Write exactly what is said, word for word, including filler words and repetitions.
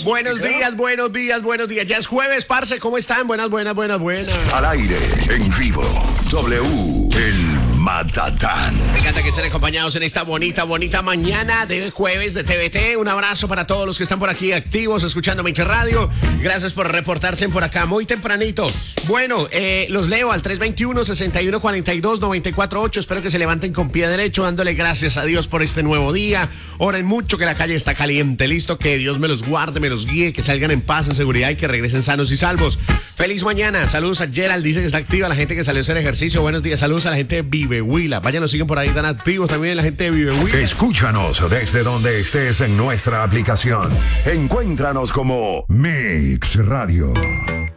Buenos días, buenos días, buenos días. Ya es jueves, parce, ¿cómo están? Buenas, buenas, buenas, buenas. Al aire, en vivo, W, el Matatán. Me encanta que estén acompañados en esta bonita, bonita mañana de jueves de T V T. Un abrazo para todos los que están por aquí activos, escuchando Miche Radio. Gracias por reportarse por acá muy tempranito. Bueno, eh, los leo al tres dos uno, seis uno cuatro dos, nueve cuatro ocho. Espero que se levanten con pie derecho, dándole gracias a Dios por este nuevo día. Oren mucho, que la calle está caliente. Listo, que Dios me los guarde, me los guíe, que salgan en paz, en seguridad y que regresen sanos y salvos. Feliz mañana. Saludos a Gerald, dice que está activa. La gente que salió a hacer ejercicio. Buenos días. Saludos a la gente de Vive Huila. Vayan, nos siguen por ahí, están activos también la gente de Vive Huila. Escúchanos desde donde estés en nuestra aplicación. Encuéntranos como Mix Radio.